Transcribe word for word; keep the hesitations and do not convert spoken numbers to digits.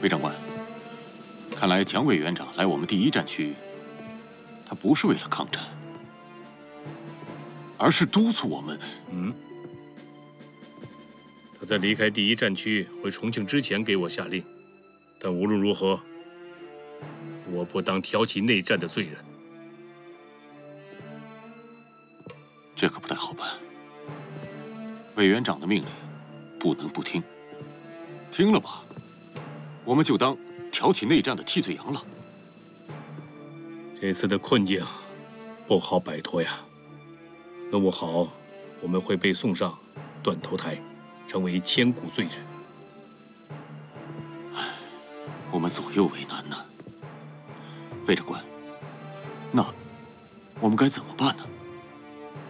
魏长官，看来蒋委员长来我们第一战区，他不是为了抗战，而是督促我们。 嗯。他在离开第一战区回重庆之前给我下令，但无论如何，我不当挑起内战的罪人。 这可不太好办。委员长的命令不能不听，听了吧，我们就当挑起内战的替罪羊了。 这次的困境不好摆脱呀，弄不好我们会被送上断头台，成为千古罪人。 唉，我们左右为难呢。魏长官，那我们该怎么办呢？